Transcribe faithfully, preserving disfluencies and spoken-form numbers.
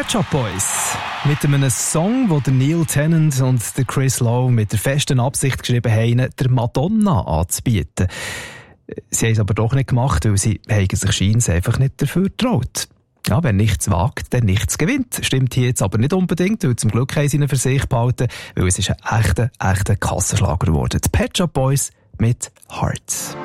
Pet Shop Boys. Mit einem Song, den der Neil Tennant und der Chris Lowe mit der festen Absicht geschrieben haben, der Madonna anzubieten. Sie haben es aber doch nicht gemacht, weil sie haben sich scheinbar einfach nicht dafür getraut. Ja, wer nichts wagt, der nichts gewinnt. Stimmt hier jetzt aber nicht unbedingt, weil zum Glück haben sie ihn für sich behalten, weil es ist ein echter, echter Kassenschlager geworden. Die Pet Shop Boys mit Hearts.